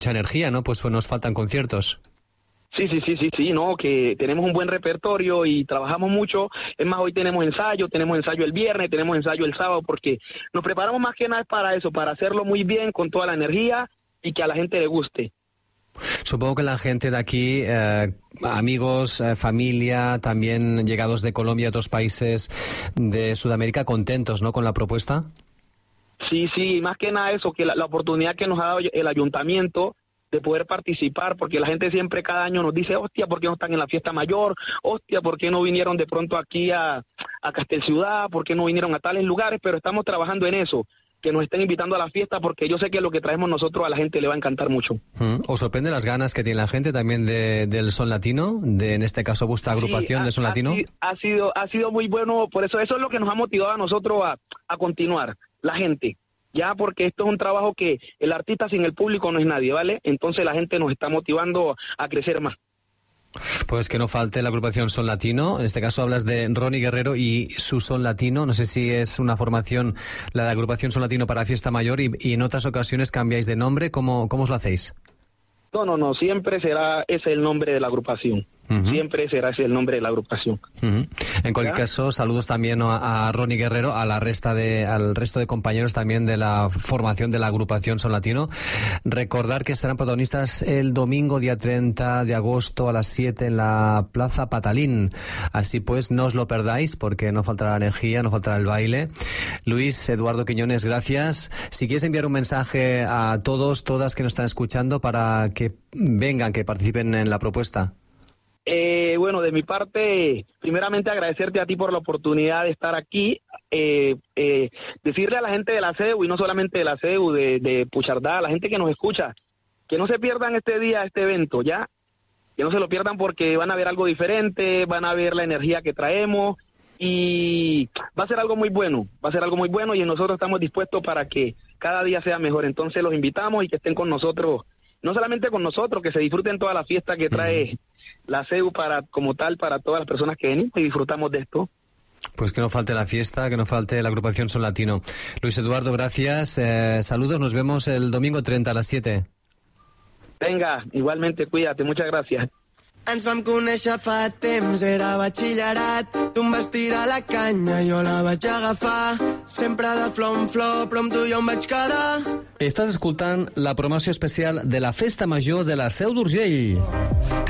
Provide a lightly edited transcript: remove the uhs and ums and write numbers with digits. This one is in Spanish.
mucha energía, ¿no? Pues nos faltan conciertos. Sí, no, que tenemos un buen repertorio y trabajamos mucho. Es más, hoy tenemos ensayo el viernes, tenemos ensayo el sábado, porque nos preparamos más que nada para eso, para hacerlo muy bien, con toda la energía y que a la gente le guste. Supongo que la gente de aquí, amigos, familia, también llegados de Colombia y otros países de Sudamérica, contentos, ¿no?, con la propuesta. Sí, más que nada eso, que la oportunidad que nos ha dado el ayuntamiento de poder participar, porque la gente siempre cada año nos dice, hostia, ¿por qué no están en la fiesta mayor? Hostia, ¿por qué no vinieron de pronto aquí a Castelciudad? ¿Por qué no vinieron a tales lugares? Pero estamos trabajando en eso, que nos estén invitando a la fiesta, porque yo sé que lo que traemos nosotros a la gente le va a encantar mucho. ¿Os sorprende las ganas que tiene la gente también del son latino? En este caso, vuestra agrupación de son latino. Ha sido muy bueno, por eso es lo que nos ha motivado a nosotros a continuar, la gente. Ya, porque esto es un trabajo que el artista sin el público no es nadie, ¿vale? Entonces la gente nos está motivando a crecer más. Pues que no falte la agrupación Son Latino. En este caso hablas de Ronnie Guerrero y su Son Latino. No sé si es una formación, la de agrupación Son Latino para Fiesta Mayor, y en otras ocasiones cambiáis de nombre. ¿Cómo os lo hacéis? No, siempre será ese el nombre de la agrupación. Siempre será ese el nombre de la agrupación. En cualquier caso, saludos también a Ronnie Guerrero, al resto de compañeros también de la formación de la agrupación Son Latino. Recordar que serán protagonistas el domingo, día 30 de agosto a las 7 en la Plaza Patalín. Así pues, no os lo perdáis, porque no faltará la energía, no faltará el baile. Luis Eduardo Quiñones, gracias. Si quieres enviar un mensaje a todos, todas que nos están escuchando para que vengan, que participen en la propuesta. Bueno, de mi parte, primeramente agradecerte a ti por la oportunidad de estar aquí, decirle a la gente de la CEU, y no solamente de la CEU, de Puchardá, a la gente que nos escucha, que no se pierdan este día, este evento, ¿ya? Que no se lo pierdan, porque van a ver algo diferente, van a ver la energía que traemos, y va a ser algo muy bueno, y nosotros estamos dispuestos para que cada día sea mejor. Entonces los invitamos y que estén con nosotros, no solamente con nosotros, que se disfruten toda la fiesta que trae la CEU para todas las personas que venimos y disfrutamos de esto. Pues que no falte la fiesta, que no falte la agrupación Son Latino. Luis Eduardo, gracias. Saludos, nos vemos el domingo 30 a las 7. Venga, igualmente, cuídate, muchas gracias. Ens vam conèixer fa temps, era batxillerat. Tu em vas tirar la canya, jo la vaig agafar. Sempre de flor en flor, però amb tu jo em vaig quedar. Estàs escoltant la promoció especial de la Festa Major de la Seu d'Urgell.